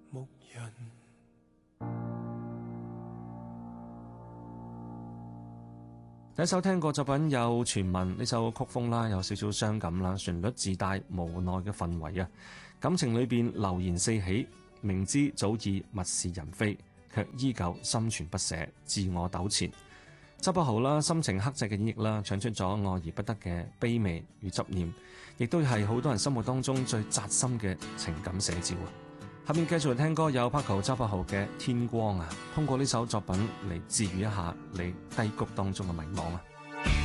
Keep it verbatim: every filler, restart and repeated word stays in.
牧人。 第一首聽過作品有傳聞，呢首曲風啦有少少傷感啦，旋律自帶無奈嘅氛圍啊，感情裏邊流言四起，明知早已物是人非，卻依舊心存不捨，自我糾纏。周柏豪啦，心情克制嘅演繹啦，唱出咗愛而不得嘅卑微與執念，亦都係好多人心目當中最扎心嘅情感寫照啊！下面繼續嚟聽歌，有 Paco 周柏豪嘅《天光》啊，通過呢首作品嚟治癒一下你低谷當中嘅迷惘啊！